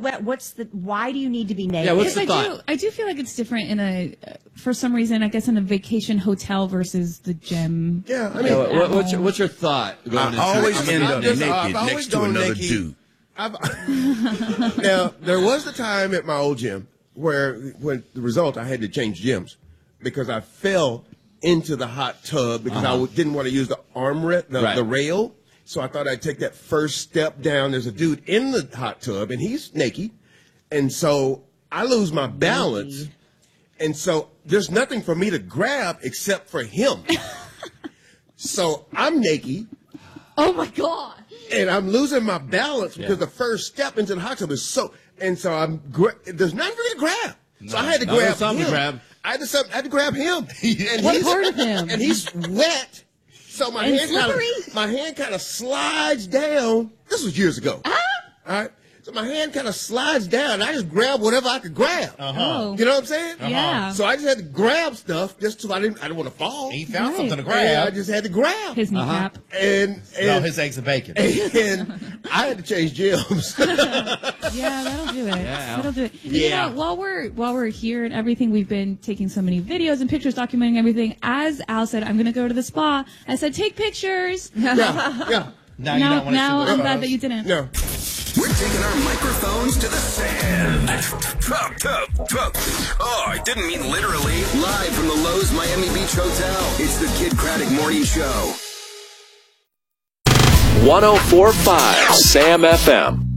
sweat? Why do you need to be naked? Yeah, what's the thought? I do feel like it's different for some reason, I guess, in a vacation hotel versus the gym. Yeah, I mean, what's your thought? I always end up naked next to another dude. Now, there was the time at my old gym when the result, I had to change gyms because I fell into the hot tub because I didn't want to use the armrest, the rail. So I thought I'd take that first step down. There's a dude in the hot tub, and he's naked. And so I lose my balance. And so there's nothing for me to grab except for him. So I'm naked. Oh, my God. And I'm losing my balance because the first step into the hot tub is so. And so there's nothing for me to grab. So I had to grab him. I had to grab him. And what part of him? And he's wet. So my hand kind of slides down. This was years ago. All right. So my hand kind of slides down, and I just grab whatever I could grab. Oh. You know what I'm saying? Yeah. So I just had to grab stuff just so I didn't want to fall. He found something to grab. And I just had to grab. His kneecap. And his eggs and bacon. And I had to change gyms. Yeah, that'll do it. Yeah. That'll do it. Yeah. You know, while we're here and everything, we've been taking so many videos and pictures, documenting everything. As Al said, I'm going to go to the spa. I said, take pictures. Yeah. Now I'm glad that you didn't. No. We're taking our microphones to the sand. Oh, I didn't mean literally. Live from the Lowe's Miami Beach Hotel, it's the Kid Craddock Morning Show. 104.5 Sam FM.